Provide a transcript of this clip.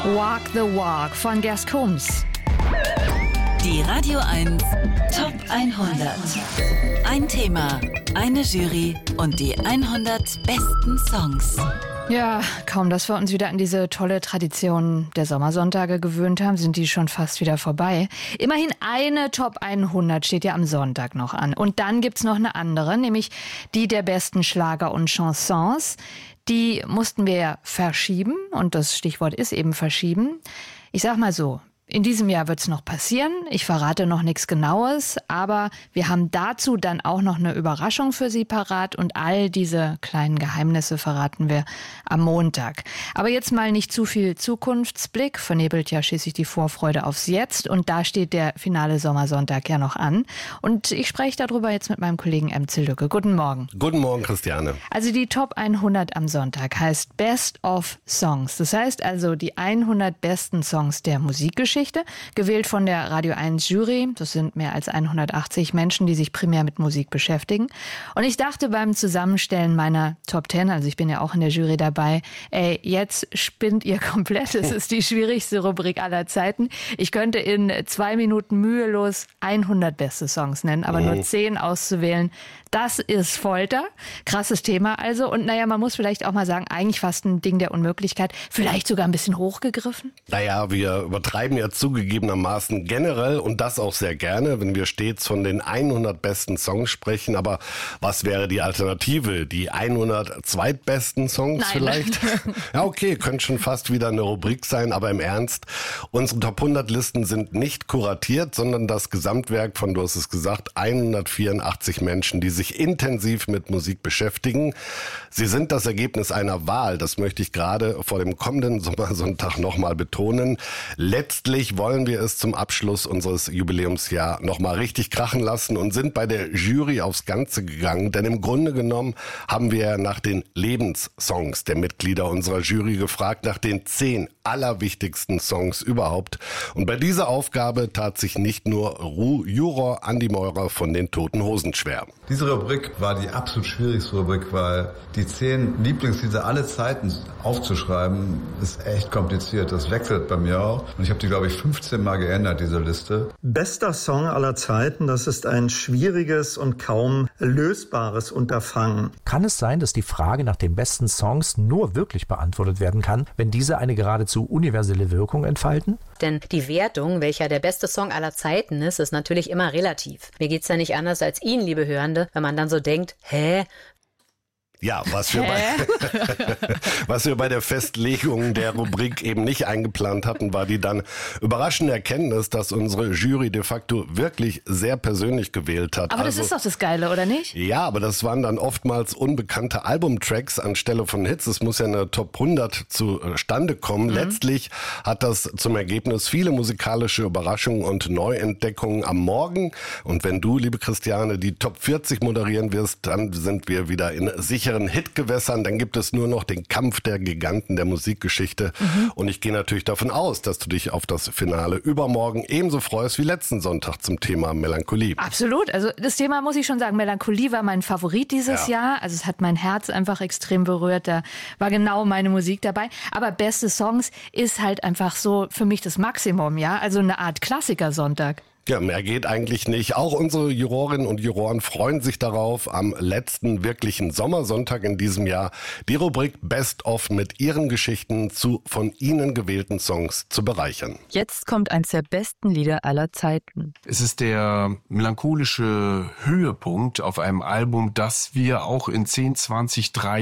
Walk the Walk von Gers Coombs. Die Radio 1 Top 100. Ein Thema, eine Jury und die 100 besten Songs. Ja, kaum, dass wir uns wieder an diese tolle Tradition der Sommersonntage gewöhnt haben, sind die schon fast wieder vorbei. Immerhin eine Top 100 steht ja am Sonntag noch an. Und dann gibt's noch eine andere, nämlich die der besten Schlager und Chansons. Die mussten wir ja verschieben und das Stichwort ist eben verschieben. Ich sag mal so, in diesem Jahr wird's noch passieren. Ich verrate noch nichts Genaues, aber wir haben dazu dann auch noch eine Überraschung für Sie parat und all diese kleinen Geheimnisse verraten wir am Montag. Aber jetzt mal nicht zu viel Zukunftsblick, vernebelt ja schließlich die Vorfreude aufs Jetzt und da steht der finale Sommersonntag ja noch an. Und ich spreche darüber jetzt mit meinem Kollegen Emzel Lücke. Guten Morgen. Guten Morgen, Christiane. Also die Top 100 am Sonntag heißt Best of Songs. Das heißt also die 100 besten Songs der Musikgeschichte. Gewählt von der Radio 1 Jury. Das sind mehr als 180 Menschen, die sich primär mit Musik beschäftigen. Und ich dachte beim Zusammenstellen meiner Top 10, also ich bin ja auch in der Jury dabei, jetzt spinnt ihr komplett. Es ist die schwierigste Rubrik aller Zeiten. Ich könnte in 2 Minuten mühelos 100 beste Songs nennen, aber nur 10 auszuwählen, das ist Folter. Krasses Thema also. Und naja, man muss vielleicht auch mal sagen, eigentlich fast ein Ding der Unmöglichkeit. Vielleicht sogar ein bisschen hochgegriffen. Naja, wir übertreiben ja zugegebenermaßen generell und das auch sehr gerne, wenn wir stets von den 100 besten Songs sprechen. Aber was wäre die Alternative? Die 100 zweitbesten Songs vielleicht? Ja, okay, könnte schon fast wieder eine Rubrik sein, aber im Ernst, unsere Top 100 Listen sind nicht kuratiert, sondern das Gesamtwerk von, du hast es gesagt, 184 Menschen, die sich intensiv mit Musik beschäftigen. Sie sind das Ergebnis einer Wahl, das möchte ich gerade vor dem kommenden Sommersonntag nochmal betonen. Letztlich wollen wir es zum Abschluss unseres Jubiläumsjahr nochmal richtig krachen lassen und sind bei der Jury aufs Ganze gegangen, denn im Grunde genommen haben wir nach den Lebenssongs der Mitglieder unserer Jury gefragt, nach den 10 allerwichtigsten Songs überhaupt. Und bei dieser Aufgabe tat sich nicht nur Juror Andi Meurer von den Toten Hosen schwer. Diese Rubrik war die absolut schwierigste Rubrik, weil die 10 Lieblingslieder aller Zeiten aufzuschreiben, ist echt kompliziert. Das wechselt bei mir auch. Und ich habe die, glaube ich, 15 Mal geändert, diese Liste. Bester Song aller Zeiten, das ist ein schwieriges und kaum lösbares Unterfangen. Kann es sein, dass die Frage nach den besten Songs nur wirklich beantwortet werden kann, wenn diese eine geradezu universelle Wirkung entfalten? Denn die Wertung, welcher der beste Song aller Zeiten ist natürlich immer relativ. Mir geht's ja nicht anders als Ihnen, liebe Hörende, wenn man dann so denkt, Ja, was wir bei der Festlegung der Rubrik eben nicht eingeplant hatten, war die dann überraschende Erkenntnis, dass unsere Jury de facto wirklich sehr persönlich gewählt hat. Aber das ist doch das Geile, oder nicht? Ja, aber das waren dann oftmals unbekannte Albumtracks anstelle von Hits. Es muss ja eine Top 100 zustande kommen. Letztlich hat das zum Ergebnis viele musikalische Überraschungen und Neuentdeckungen am Morgen. Und wenn du, liebe Christiane, die Top 40 moderieren wirst, dann sind wir wieder in sicheren Hitgewässern, dann gibt es nur noch den Kampf der Giganten der Musikgeschichte. Und ich gehe natürlich davon aus, dass du dich auf das Finale übermorgen ebenso freust wie letzten Sonntag zum Thema Melancholie. Absolut. Also das Thema, muss ich schon sagen, Melancholie war mein Favorit dieses Jahr. Also es hat mein Herz einfach extrem berührt. Da war genau meine Musik dabei. Aber beste Songs ist halt einfach so für mich das Maximum, ja. Also eine Art Klassikersonntag. Ja, mehr geht eigentlich nicht. Auch unsere Jurorinnen und Juroren freuen sich darauf, am letzten wirklichen Sommersonntag in diesem Jahr die Rubrik Best of mit ihren Geschichten zu von ihnen gewählten Songs zu bereichern. Jetzt kommt eins der besten Lieder aller Zeiten. Es ist der melancholische Höhepunkt auf einem Album, das wir auch in 10, 20, 30